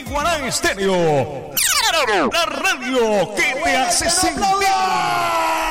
Guará Estéreo. La radio que te hace sentir.